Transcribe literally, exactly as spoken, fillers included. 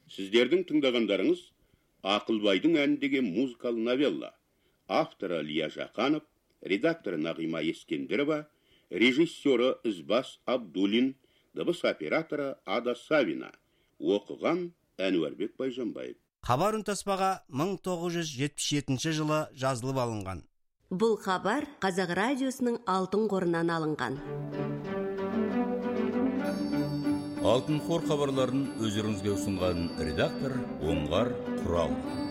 Сіздердің тыңдағандарыңыз Ақылбайдың әніндегі музыкалы новелла. Авторы Лия Жақанов, редакторы Нағима Ескендірова, режиссері Ізбас Абдулин, дыбыс операторы Ада Савина. Оқыған Әнуарбек Байжанбаев. Хабар үнтаспаға мың тоғыз жүз жетпіс жетінші жылы жазылып алынған. Бұл хабар Қазақ радиосының алтын қорынан алынған. Алтын қор хабарларын өздеріңізге ұсынған редактор Оңғар Құрал.